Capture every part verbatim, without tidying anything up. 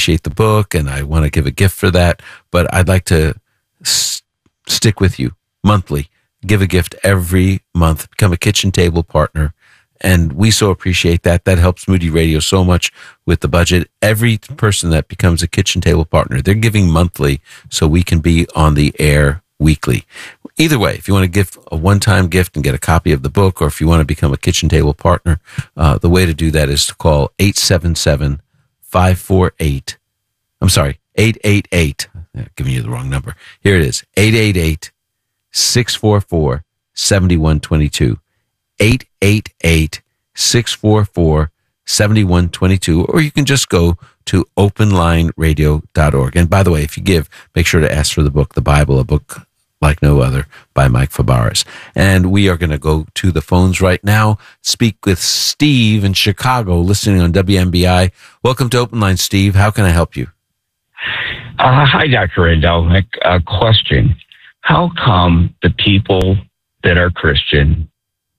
appreciate the book and I want to give a gift for that, but I'd like to s- stick with you monthly, give a gift every month, become a kitchen table partner. And we so appreciate that. That helps Moody Radio so much with the budget. Every person that becomes a kitchen table partner, they're giving monthly so we can be on the air weekly. Either way, if you want to give a one-time gift and get a copy of the book, or if you want to become a kitchen table partner, uh, the way to do that is to call eight seven seven, five four eight, I'm sorry, eight eight eight, I'm giving you the wrong number. Here it is, eight eight eight, six four four, seven one two two. eight eight eight, six four four, seven one two two, or you can just go to open line radio dot org. And by the way, if you give, make sure to ask for the book, The Bible, a book like no other by Mike Fabarez. And we are going to go to the phones right now, speak with Steve in Chicago, listening on W M B I. Welcome to Open Line, Steve. How can I help you? Uh, hi, Doctor Rendell. A question. How come the people that are Christian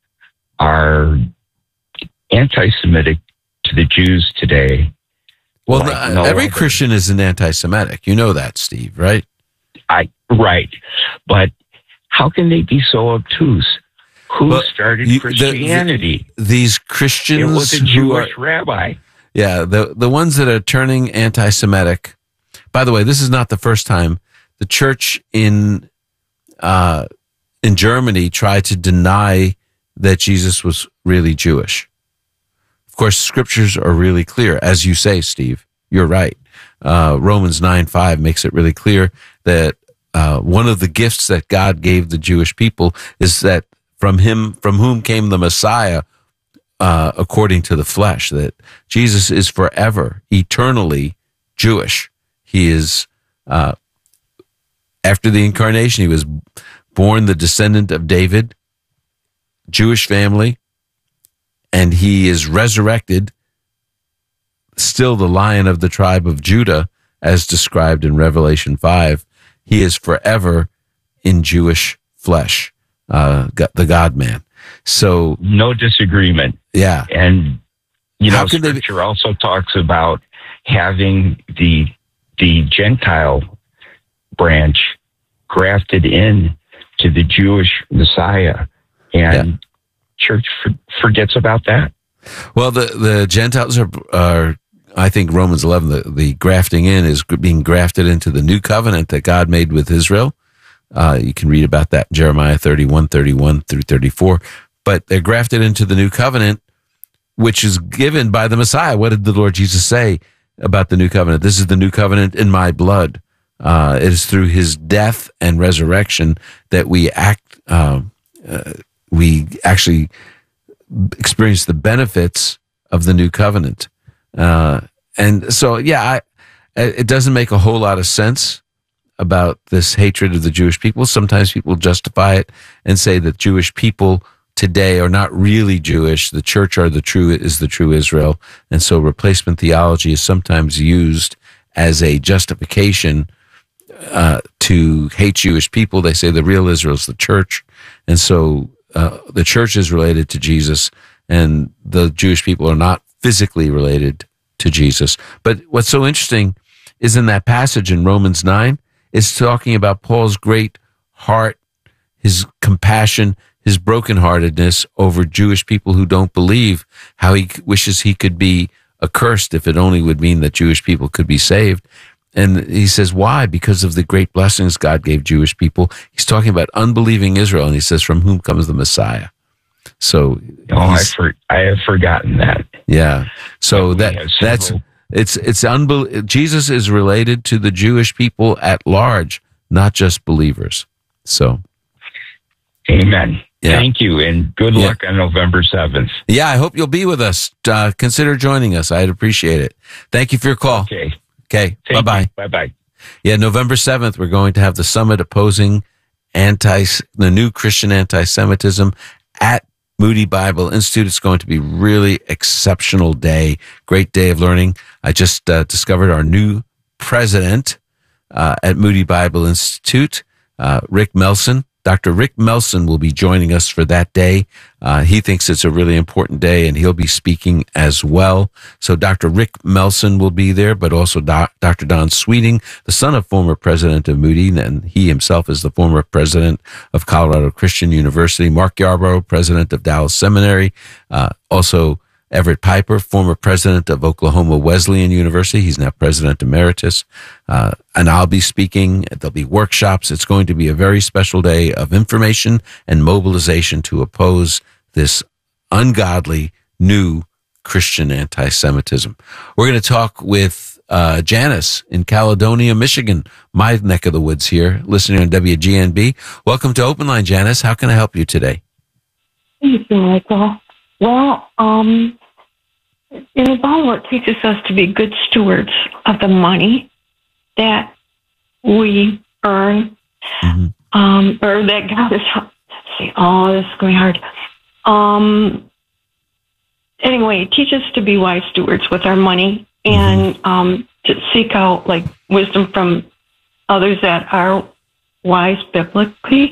are anti-Semitic to the Jews today? Well, like the, no every other? Christian is an anti-Semitic. You know that, Steve, right? I right, but how can they be so obtuse? Who Well, started you- the- Christianity? the- these it Christians was a who are, Jewish rabbi. yeah, the the ones that are turning anti-Semitic. By the way, this is not the first time the church in uh, in Germany tried to deny that Jesus was really Jewish. Of course, scriptures are really clear, as you say, Steve. You're right. Uh, Romans nine five makes it really clear that uh, one of the gifts that God gave the Jewish people is that from him, from whom came the Messiah, uh, according to the flesh, that Jesus is forever, eternally Jewish. He is, uh, after the incarnation, he was born the descendant of David, Jewish family, and he is resurrected, still the Lion of the tribe of Judah, as described in Revelation five. He is forever in Jewish flesh, uh, the God-man. So, No disagreement. yeah. And, you How know, can they be- Scripture also talks about having the the Gentile branch grafted in to the Jewish Messiah. And Yeah. church for, forgets about that. Well, the, the Gentiles are, are, I think Romans eleven, the, the grafting in is being grafted into the new covenant that God made with Israel. Uh, you can read about that in Jeremiah thirty-one, thirty-one through thirty-four. But they're grafted into the new covenant, which is given by the Messiah. What did the Lord Jesus say about the new covenant? This is the new covenant in my blood. Uh, it is through his death and resurrection that we act, uh, uh, we actually experience the benefits of the new covenant. Uh, and so, yeah, I, it doesn't make a whole lot of sense about this hatred of the Jewish people. Sometimes people justify it and say that Jewish people today are not really Jewish. The church are the true is the true Israel. And so replacement theology is sometimes used as a justification uh, to hate Jewish people. They say the real Israel is the church. And so uh, the church is related to Jesus, and the Jewish people are not physically related to Jesus. But what's so interesting is in that passage in Romans nine, it's talking about Paul's great heart, his compassion, his brokenheartedness over Jewish people who don't believe, how he wishes he could be accursed if it only would mean that Jewish people could be saved. And he says, why? Because of the great blessings God gave Jewish people. He's talking about unbelieving Israel, and he says, from whom comes the Messiah. So, Oh, I, for, I have forgotten that. yeah. So We that have that's several- it's it's unbel- Jesus is related to the Jewish people at large, not just believers. So, Amen. Yeah. Thank you, and good Yeah. luck on November seventh. yeah, I hope you'll be with us. Uh, consider joining us. I'd appreciate it. Thank you for your call. Okay. Okay, bye bye. Bye bye. Yeah, November seventh, we're going to have the summit opposing anti the new Christian anti-Semitism at Moody Bible Institute. It's going to be really exceptional day, great day of learning. I just uh, discovered our new president uh, at Moody Bible Institute, uh, Rick Melson. Doctor Rick Melson will be joining us for that day. Uh, he thinks it's a really important day, and he'll be speaking as well. So Doctor Rick Melson will be there, but also Doc, Doctor Don Sweeting, the son of former president of Moody, and he himself is the former president of Colorado Christian University. Mark Yarbrough, president of Dallas Seminary. Uh, also Everett Piper, former president of Oklahoma Wesleyan University. He's now president emeritus. Uh, and I'll be speaking. There'll be workshops. It's going to be a very special day of information and mobilization to oppose this ungodly new Christian anti-Semitism. We're going to talk with uh, Janice in Caledonia, Michigan, my neck of the woods here, listening on W G N B. Welcome to Open Line, Janice. How can I help you today? Thank you, Michael. Well, um, in the Bible, it teaches us to be good stewards of the money that we earn, mm-hmm. um, or that God is. Let's see, oh, this is going hard. Um, anyway, it teaches us to be wise stewards with our money and mm-hmm. um, to seek out like wisdom from others that are wise biblically.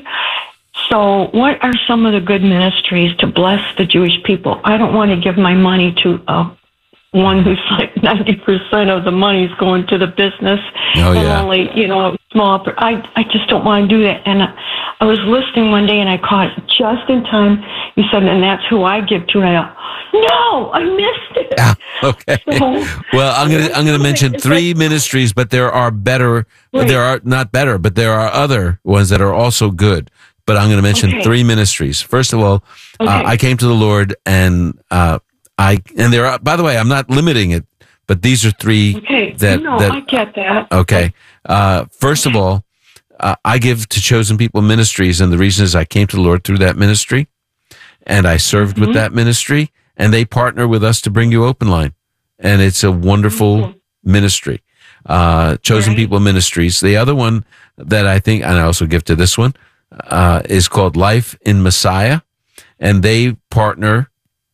So what are some of the good ministries to bless the Jewish people? I don't want to give my money to uh, one who's like ninety percent of the money is going to the business. Oh, and yeah. only, you know, small. I, I just don't want to do that. And I, I was listening one day and I caught it just in time. You said, and that's who I give to. And I thought, no, I missed it. Ah, okay. So, well, I'm going to, I'm going to mention three ministries, but there are better, right. there are not better, but there are other ones that are also good. But I'm going to mention okay. three ministries. First of all, okay. uh, I came to the Lord, and uh, I and there are. By the way, I'm not limiting it, but these are three okay. that. No, that I get that. Okay. Uh, first of all, uh, I give to Chosen People Ministries, and the reason is I came to the Lord through that ministry, and I served mm-hmm. with that ministry, and they partner with us to bring you Open Line, and it's a wonderful mm-hmm. ministry. Uh, Chosen right. People Ministries. The other one that I think, and I also give to this one. Uh, is called Life in Messiah, and they partner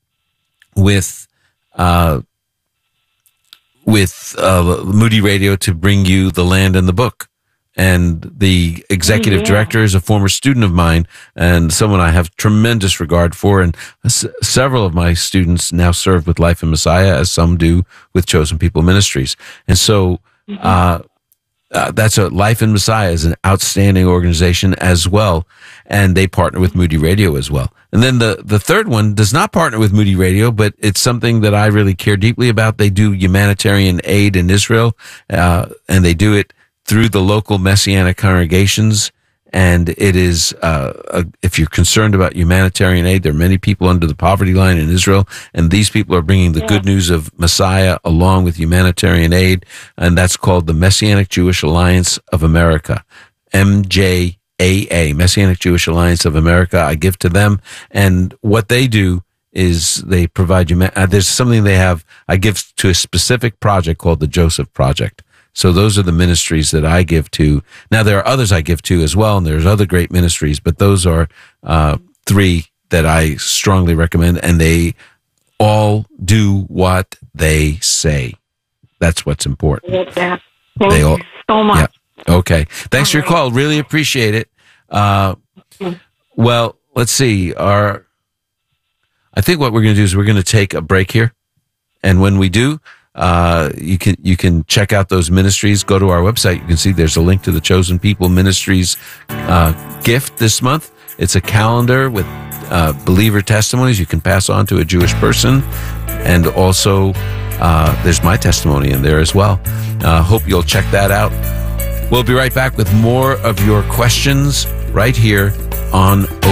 with uh, with uh, Moody Radio to bring you The Land and the Book. And the executive yeah. director is a former student of mine and someone I have tremendous regard for. And s- several of my students now serve with Life in Messiah, as some do with Chosen People Ministries. And so, mm-hmm. uh, Uh, that's a Life in Messiah is an outstanding organization as well, and they partner with Moody Radio as well. And then the the third one does not partner with Moody Radio, but it's something that I really care deeply about. They do humanitarian aid in Israel, uh, and they do it through the local Messianic congregations. And it is, uh, a, if you're concerned about humanitarian aid, there are many people under the poverty line in Israel, and these people are bringing the yeah. good news of Messiah along with humanitarian aid, and that's called the Messianic Jewish Alliance of America, M J A A, Messianic Jewish Alliance of America. I give to them, and what they do is they provide you, uh, there's something they have, I give to a specific project called the Joseph Project. So those are the ministries that I give to. Now, there are others I give to as well, and there's other great ministries, but those are uh, three that I strongly recommend, and they all do what they say. That's what's important. Love that. Thank they all, you so much. Yeah. Okay. Thanks for your call. Really appreciate it. Uh, well, let's see. Our, I think what we're going to do is we're going to take a break here, and when we do, Uh, you can, you can check out those ministries. Go to our website. You can see there's a link to the Chosen People Ministries, uh, gift this month. It's a calendar with, uh, believer testimonies you can pass on to a Jewish person. And also, uh, there's my testimony in there as well. Uh, hope you'll check that out. We'll be right back with more of your questions right here on